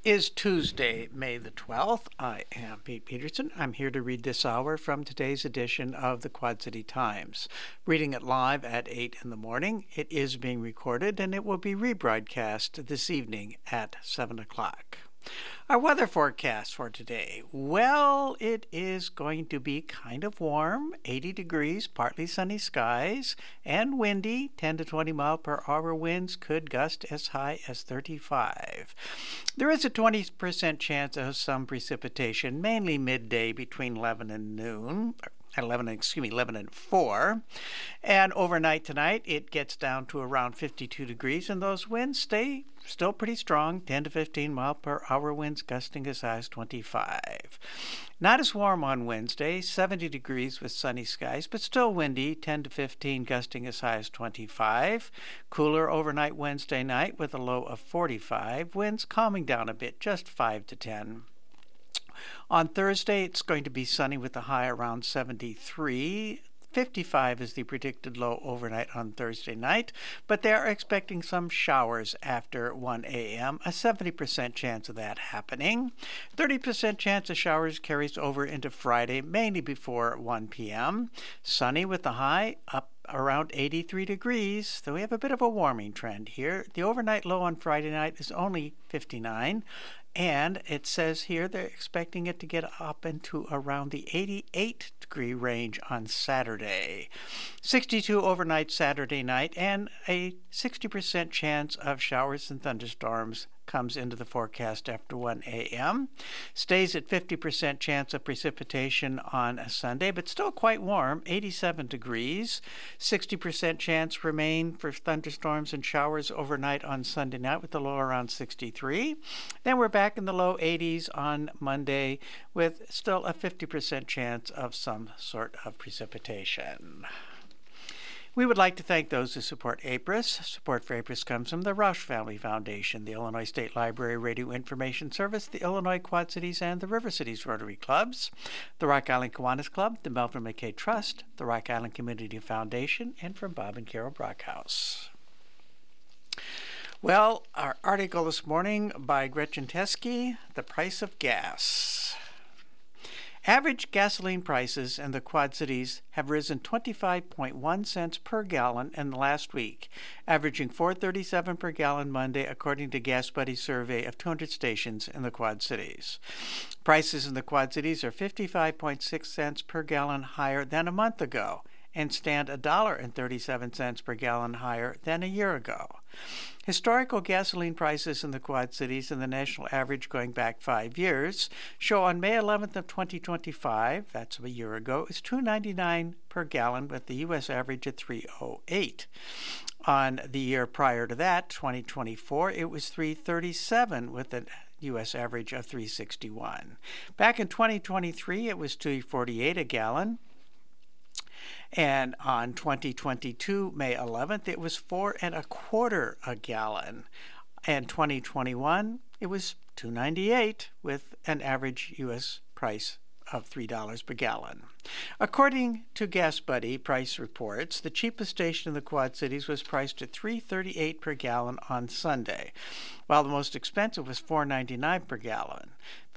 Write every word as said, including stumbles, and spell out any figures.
Is Tuesday, May the twelfth. I am Pete Peterson. I'm here to read this hour from today's edition of the Quad City Times. Reading it live at eight in the morning. It is being recorded and it will be rebroadcast this evening at seven o'clock. Our weather forecast for today. Well, it is going to be kind of warm, eighty degrees, partly sunny skies, and windy, ten to twenty mile per hour winds could gust as high as thirty-five. There is a twenty percent chance of some precipitation, mainly midday between eleven and noon. eleven, excuse me, eleven and four. And overnight tonight, it gets down to around fifty-two degrees, and those winds stay still pretty strong, ten to fifteen mile per hour winds gusting as high as twenty-five. Not as warm on Wednesday, seventy degrees with sunny skies, but still windy, ten to fifteen gusting as high as twenty-five. Cooler overnight Wednesday night with a low of forty-five. Winds calming down a bit, just five to ten. On Thursday, it's going to be sunny with a high around seventy-three. fifty-five is the predicted low overnight on Thursday night, but they are expecting some showers after one a.m., a seventy percent chance of that happening. thirty percent chance of showers carries over into Friday, mainly before one p.m. Sunny with a high up around eighty-three degrees, though we have a bit of a warming trend here. The overnight low on Friday night is only fifty-nine. And it says here they're expecting it to get up into around the eighty-eight degree range on Saturday. sixty-two overnight Saturday night, and a sixty percent chance of showers and thunderstorms comes into the forecast after one a.m. Stays at fifty percent chance of precipitation on a Sunday, but still quite warm, eighty-seven degrees. sixty percent chance remain for thunderstorms and showers overnight on Sunday night with a low around sixty-three. Then we're back in the low eighties on Monday with still a fifty percent chance of some sort of precipitation. We would like to thank those who support A P R I S. Support for A P R I S comes from the Roush Family Foundation, the Illinois State Library Radio Information Service, the Illinois Quad Cities, and the River Cities Rotary Clubs, the Rock Island Kiwanis Club, the Melvin McKay Trust, the Rock Island Community Foundation, and from Bob and Carol Brockhouse. Well, our article this morning by Gretchen Teske, The Price of Gas. Average gasoline prices in the Quad Cities have risen twenty-five point one cents per gallon in the last week, averaging four dollars and thirty-seven cents per gallon Monday, according to Gas Buddy's survey of two hundred stations in the Quad Cities. Prices in the Quad Cities are fifty-five point six cents per gallon higher than a month ago, and stand one dollar and thirty-seven cents per gallon higher than a year ago. Historical gasoline prices in the Quad Cities and the national average going back five years show on May eleventh of twenty twenty-five, that's a year ago, is two dollars and ninety-nine cents per gallon with the U S average at three dollars and eight cents. On the year prior to that, twenty twenty-four, it was three dollars and thirty-seven cents with a U S average of three dollars and sixty-one cents. Back in twenty twenty-three, it was two dollars and forty-eight cents a gallon. And on twenty twenty-two, May eleventh, it was four and a quarter a gallon. And twenty twenty-one, it was two dollars and ninety-eight cents with an average U S price of three dollars per gallon. According to Gas Buddy price reports, the cheapest station in the Quad Cities was priced at three dollars and thirty-eight cents per gallon on Sunday, while the most expensive was four dollars and ninety-nine cents per gallon.